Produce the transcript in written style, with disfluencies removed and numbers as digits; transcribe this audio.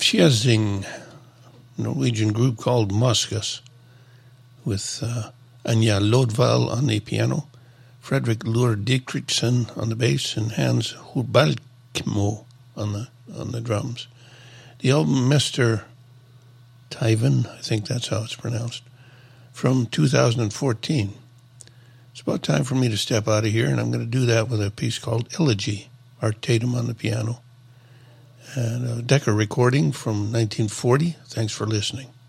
Fjezing, Norwegian group called Moskus, with Anja Lodval on the piano, Fredrik Lur Dietrichsen on the bass, and Hans Hurbalkmo on the drums. The album Mester Tyven, I think that's how it's pronounced, from 2014. It's about time for me to step out of here, and I'm going to do that with a piece called Elegy, Art Tatum on the piano, and a Decca recording from 1940. Thanks for listening.